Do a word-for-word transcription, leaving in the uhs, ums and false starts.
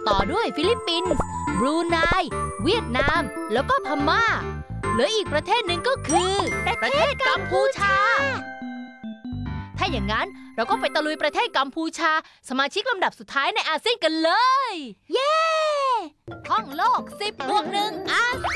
ต่อด้วยฟิลิปปินส์บรูไนเวียดนามแล้วก็พม่าเหลืออีกประเทศหนึ่งก็คือประเทศกัมพูชาถ้าอย่างนั้นเราก็ไปตะลุยประเทศกัมพูชาสมาชิกลำดับสุดท้ายในอาเซียนกันเลยเย้ท่องโลกสิบบวกหนึ่งอาเซียน